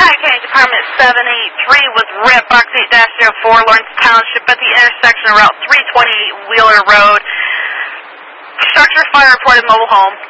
County Department 783 was RIP Box 8-04 Lawrence Township at the intersection of Route 320 Wheeler Road. Structure fire reported mobile home.